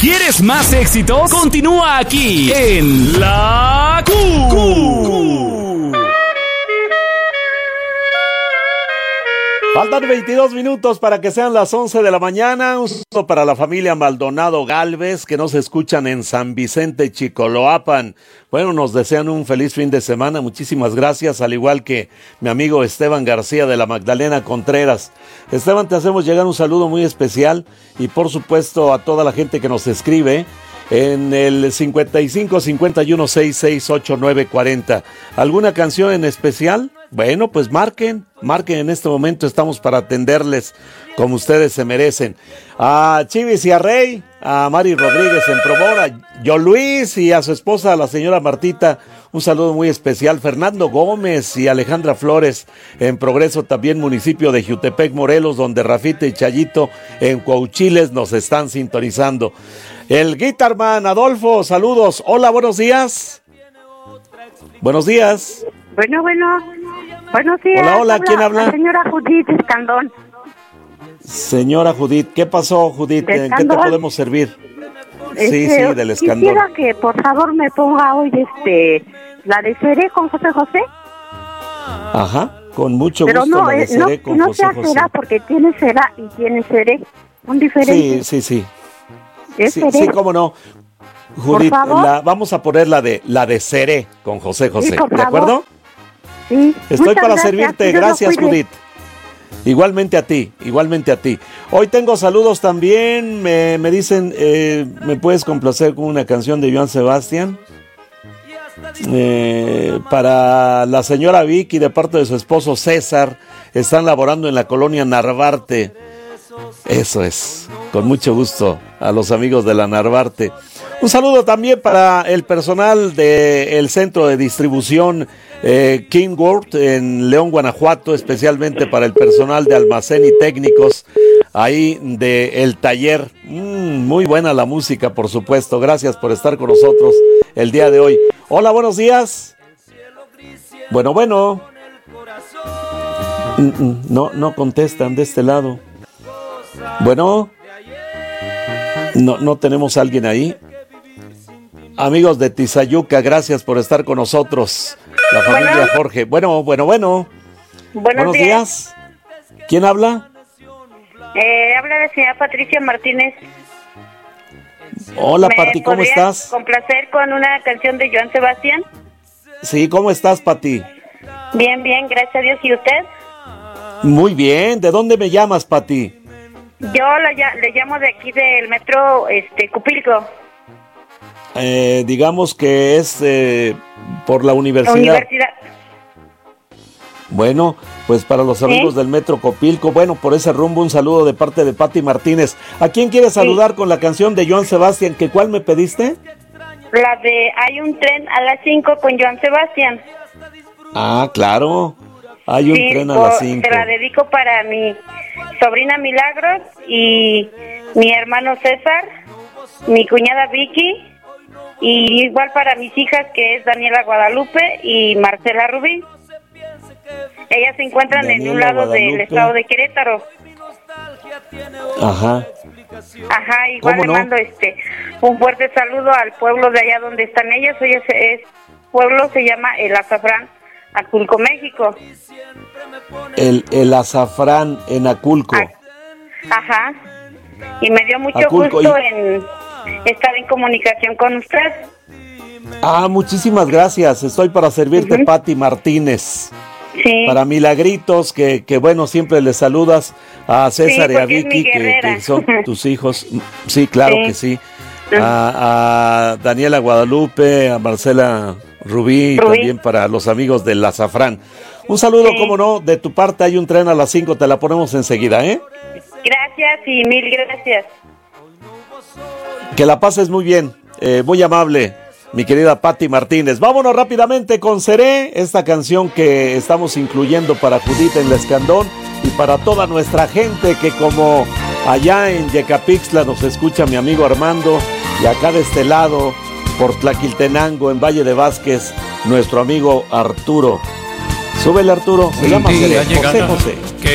¿Quieres más éxitos? Continúa aquí en La Q. Faltan 22 minutos para que sean las 11 de la mañana. Un saludo para la familia Maldonado Galvez, que nos escuchan en San Vicente, Chicoloapan. Bueno, nos desean un feliz fin de semana. Muchísimas gracias, al igual que mi amigo Esteban García de la Magdalena Contreras. Esteban, te hacemos llegar un saludo muy especial y por supuesto a toda la gente que nos escribe en el 55 51 66 89 40. ¿Alguna canción en especial? Bueno, pues marquen en este momento, estamos para atenderles como ustedes se merecen. A Chivis y a Rey, a Mari Rodríguez en Promora, yo Luis y a su esposa, la señora Martita, un saludo muy especial. Fernando Gómez y Alejandra Flores en Progreso, también municipio de Jutepec, Morelos, donde Rafita y Chayito en Coahuiles nos están sintonizando. El Guitarman Adolfo, saludos. Hola, buenos días. Buenos días. Buenos días. Hola, ¿quién habla? La señora Judith Escandón. Señora Judith, ¿qué pasó, Judith? ¿En qué te podemos servir? Sí, del Escandón. Quisiera que por favor me ponga hoy la de Seré con José José. Ajá, con mucho gusto. Pero no, la de Seré con no José sea José. Será, porque tiene Será y tiene Seré. Un diferente. Sí. Sí, cómo no. Judith, vamos a poner la de Seré con José José, sí, ¿de acuerdo? Sí. Estoy para servirte, gracias Judith. Igualmente a ti. Hoy tengo saludos también, me dicen, ¿me puedes complacer con una canción de Joan Sebastián? Para la señora Vicky, de parte de su esposo César, están laborando en la colonia Narvarte. Eso es, con mucho gusto a los amigos de la Narvarte. Un saludo también para el personal del centro de distribución King World en León, Guanajuato, especialmente para el personal de almacén y técnicos ahí del taller. Muy buena la música, por supuesto. Gracias por estar con nosotros el día de hoy. Hola, buenos días. Bueno. No contestan de este lado. Bueno, no tenemos a alguien ahí. Amigos de Tizayuca, gracias por estar con nosotros. La familia Jorge. Bueno. Buenos días. ¿Quién habla? Habla la señora Patricia Martínez. Hola, Pati, ¿cómo estás? Complacer con una canción de Joan Sebastián. Sí, ¿cómo estás, Pati? Bien, gracias a Dios. ¿Y usted? Muy bien. ¿De dónde me llamas, Pati? Yo le llamo de aquí del metro Cupilco. Digamos que es por la universidad. Bueno, pues para los amigos del Metro Copilco, bueno, por ese rumbo un saludo de parte de Pati Martínez. ¿A quién quieres saludar con la canción de Joan Sebastián? ¿Cuál me pediste? La de Hay un tren a las 5 con Joan Sebastián. Ah, claro. Hay un tren a las 5. Te la dedico para mi sobrina Milagros y mi hermano César, mi cuñada Vicky, y igual para mis hijas, que es Daniela Guadalupe y Marcela Rubí. Ellas se encuentran en un lado del estado de Querétaro. Ajá, igual le mando un fuerte saludo al pueblo de allá donde están ellas. Hoy pueblo se llama El Azafrán, Aculco, México. El Azafrán en Aculco. Ajá. Y me dio mucho gusto en estar en comunicación con usted. Muchísimas gracias. Estoy para servirte, Pati Martínez. Sí. Para Milagritos, que bueno, siempre les saludas a César y a Vicky, que son tus hijos. Sí, claro que sí. A Daniela Guadalupe, a Marcela Rubí, y también para los amigos del Azafrán. Un saludo, cómo no, de tu parte. Hay un tren a las 5, te la ponemos enseguida, ¿eh? Gracias y mil gracias. Que la pases muy bien, muy amable, mi querida Pati Martínez. Vámonos rápidamente con Seré, esta canción que estamos incluyendo para Judith en el Escandón y para toda nuestra gente que, como allá en Yecapixtla nos escucha mi amigo Armando, y acá de este lado por Tlaquiltenango, en Valle de Vázquez, nuestro amigo Arturo. Súbele, Arturo, se llama Seré, José José.